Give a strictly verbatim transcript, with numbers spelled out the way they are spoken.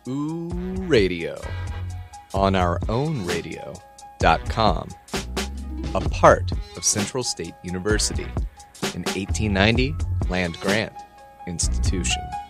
Ooh Radio on our own radio dot com, a part of Central State University, an eighteen ninety land grant institution.